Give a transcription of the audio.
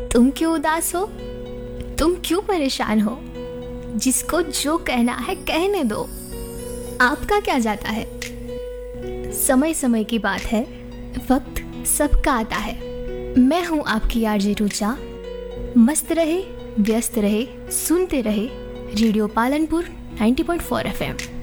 तुम क्यों उदास हो, तुम क्यों परेशान हो? जिसको जो कहना है कहने दो, आपका क्या जाता है। समय समय की बात है, वक्त सबका आता है। मैं हूँ आपकी आरजे रुचा। मस्त रहे, व्यस्त रहे, सुनते रहे रेडियो पालनपुर 90.4 FM।